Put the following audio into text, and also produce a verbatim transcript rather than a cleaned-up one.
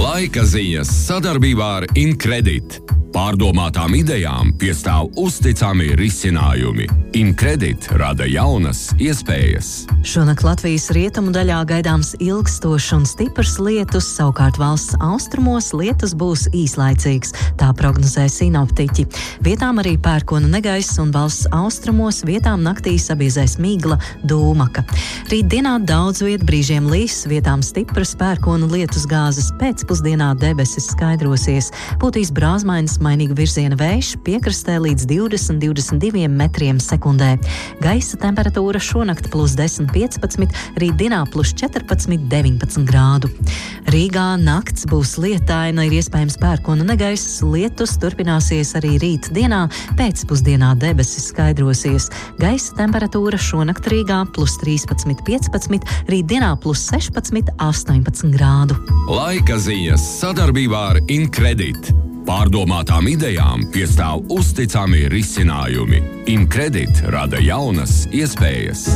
Laika ziņas sadarbībā ar Incredit. Pārdomātām idejām piestāv uzticami risinājumi. Incredit rada jaunas iespējas. Šonakt Latvijas rietumu daļā gaidāms ilgstošs un stiprs lietus, savukārt valsts austrumos lietus būs īslaicīgs, tā prognozē sinoptiķi. Vietām arī pērkona negaiss un valsts austrumos vietām naktī sabiezēs migla, dūmaka. Rītdienā daudz viet brīžiem līs, vietām stipras pērkona lietus gāzes, pēcpusdienā debesis skaidrosies. Pūtīs brāzmainis mainīga virziena vējš, piekrastē līdz divdesmit līdz divdesmit diviem metriem sekundē. Gaisa temperatūra šonakt plus desmit piecpadsmit, rītdienā plus četrpadsmit deviņpadsmit grādu. Rīgā nakts būs lietaina, ir iespējams pērkona negaiss, lietus turpināsies arī rītdienā, pēcpusdienā debesis skaidrosies. Gaisa temperatūra šonakt Rīgā plus trīspadsmit piecpadsmit, rītdienā plus sešpadsmit astoņpadsmit grādu. Laika ziņas sadarbībā ar Incredit. Pārdomātām idejām piestāv uzticami risinājumi. Incredit rada jaunas iespējas.